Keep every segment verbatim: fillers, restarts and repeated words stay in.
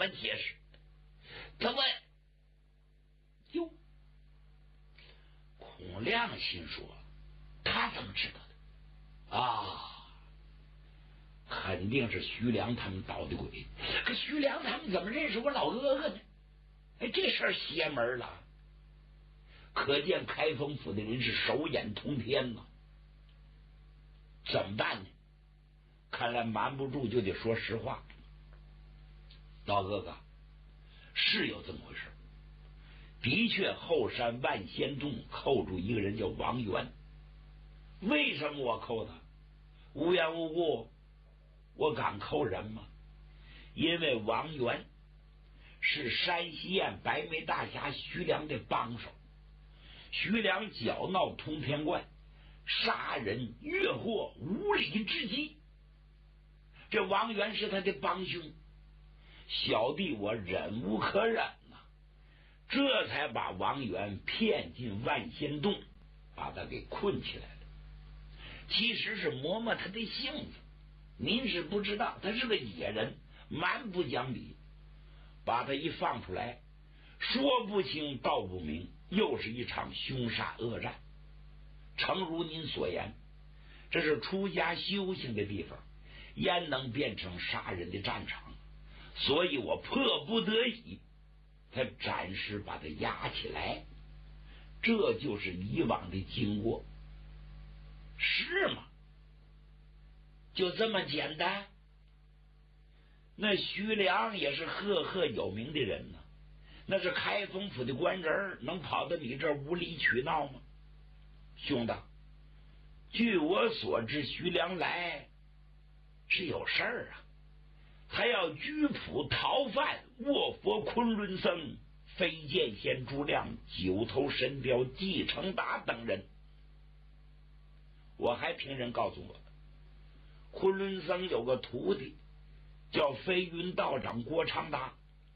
么解释？怎么？哟，孔亮心说，他怎么知道的？啊，肯定是徐良他们捣的鬼。可徐良他们怎么认识我老哥哥呢？哎，这事儿邪门了。可见开封府的人是手眼通天呐。怎么办呢？看来瞒不住，就得说实话。老哥哥，是有这么回事，的确后山万仙洞扣住一个人叫王元。为什么我扣他？无缘无故，我敢扣人吗？因为王元是山西县白眉大侠徐良的帮手。徐良搅闹通天观，杀人越货无理之极，这王元是他的帮凶，小弟我忍无可忍呐、啊，这才把王元骗进万仙洞，把他给困起来了。其实是磨磨他的性子，您是不知道，他是个野人，蛮不讲理，把他一放出来，说不清道不明，又是一场凶杀恶战。诚如您所言，这是出家修行的地方，焉能变成杀人的战场？所以我迫不得已才暂时把他压起来。这就是以往的经过。是吗？就这么简单？那徐良也是赫赫有名的人呢，那是开封府的官人，能跑到你这儿无理取闹吗？兄弟，据我所知，徐良来是有事儿啊，还要拘捕逃犯卧佛昆仑僧、飞剑仙朱亮、九头神雕纪承达等人。我还听人告诉我，昆仑僧有个徒弟叫飞云道长郭长达，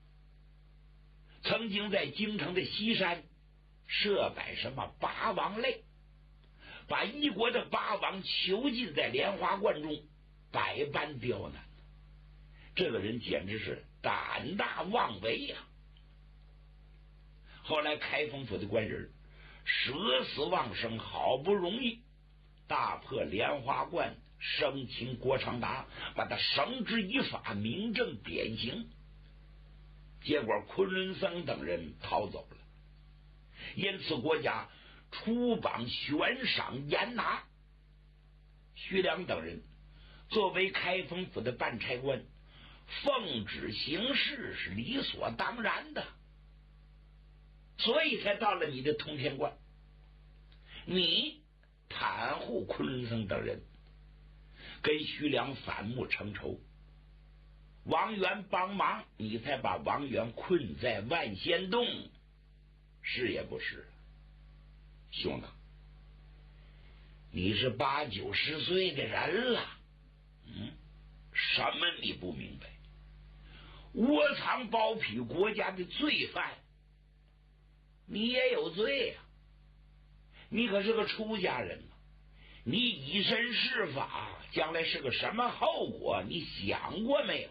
曾经在京城的西山设摆什么八王类，把一国的八王囚禁在莲花观中，百般刁难。这个人简直是胆大妄为呀、啊！后来开封府的官人舍死忘生，好不容易大破莲花观，生擒郭长达，把他绳之以法，明正典刑。结果昆仑僧等人逃走了，因此国家出榜悬赏严拿。徐良等人作为开封府的办差官，奉旨行事是理所当然的，所以才到了你的通天观。你袒护昆仑僧等人，跟徐良反目成仇，王元帮忙，你才把王元困在万仙洞，是也不是？兄弟，你是八九十岁的人了，嗯，什么你不明白？窝藏包庇国家的罪犯，你也有罪呀、啊！你可是个出家人呢，你以身试法，将来是个什么后果？你想过没有？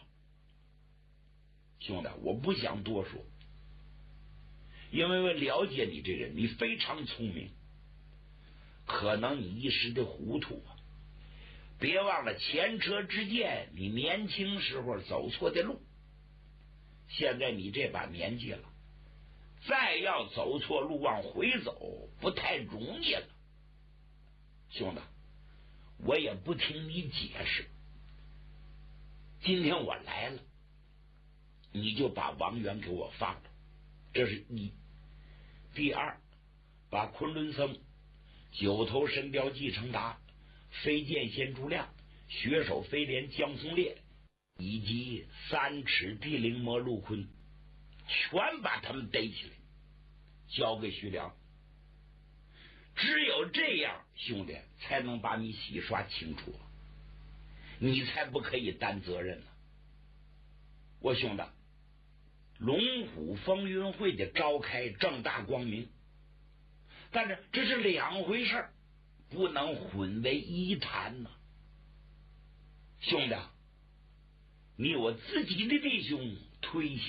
兄弟，我不想多说，因为我了解你这人，你非常聪明，可能你一时的糊涂啊！别忘了前车之鉴，你年轻时候走错的路，现在你这把年纪了，再要走错路往回走，不太容易了。兄弟，我也不听你解释，今天我来了，你就把王元给我放了，这是一。第二，把昆仑僧、九头神雕纪承达、飞剑仙朱亮、血手飞廉江松烈以及三尺地灵魔陆坤全把他们逮起来，交给徐良。只有这样，兄弟，才能把你洗刷清楚，你才不可以担责任呢。我兄弟，龙虎风云会的召开正大光明，但是这是两回事，不能混为一谈呢。兄弟，你我自己的弟兄推